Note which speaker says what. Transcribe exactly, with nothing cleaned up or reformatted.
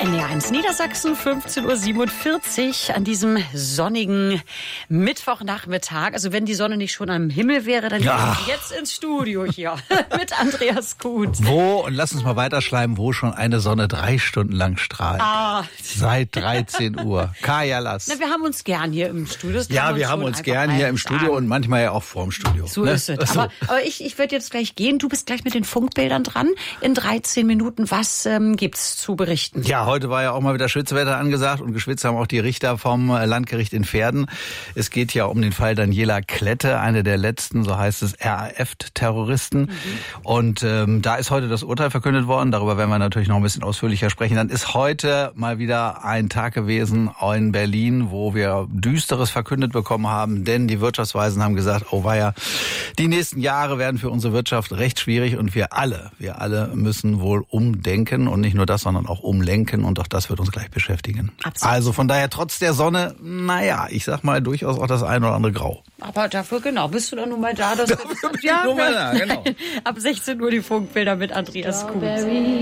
Speaker 1: N D R eins Niedersachsen, fünfzehn Uhr siebenundvierzig an diesem sonnigen Mittwochnachmittag. Also wenn die Sonne nicht schon am Himmel wäre, dann
Speaker 2: ja.
Speaker 1: wäre sie jetzt ins Studio hier mit Andreas Kuhn.
Speaker 2: Wo, und lass uns mal weiterschleimen, wo schon eine Sonne drei Stunden lang strahlt.
Speaker 1: Ah.
Speaker 2: Seit dreizehn Uhr. Kaya Lass.
Speaker 1: Na, wir haben uns gern hier im Studio. Das
Speaker 2: ja, wir haben uns gern hier im Studio
Speaker 1: sagen.
Speaker 2: und manchmal ja auch vorm Studio.
Speaker 1: So
Speaker 2: ne?
Speaker 1: ist es. Aber, aber ich, ich werde jetzt gleich gehen. Du bist gleich mit den Funkbildern dran. In dreizehn Minuten. Was ähm, gibt's zu berichten?
Speaker 2: Ja, heute war ja auch mal wieder Schwitzwetter angesagt und geschwitzt haben auch die Richter vom Landgericht in Verden. Es geht ja um den Fall Daniela Klette, eine der letzten, so heißt es, R A F-Terroristen. Mhm. Und ähm, da ist heute das Urteil verkündet worden. Darüber werden wir natürlich noch ein bisschen ausführlicher sprechen. Dann ist heute mal wieder ein Tag gewesen in Berlin, wo wir Düsteres verkündet bekommen haben. Denn die Wirtschaftsweisen haben gesagt, oh weia, die nächsten Jahre werden für unsere Wirtschaft recht schwierig. Und wir alle, wir alle müssen wohl umdenken. Und nicht nur das, sondern auch umlenken. Und auch das wird uns gleich beschäftigen. Absolut. Also von daher trotz der Sonne, naja, ich sag mal durchaus auch das ein oder andere Grau.
Speaker 1: Aber dafür, genau, bist du dann nun mal da. Dass
Speaker 2: dafür bin ich nun mal da, genau.
Speaker 1: Ab sechzehn Uhr die Funkbilder mit Andreas Kuhn.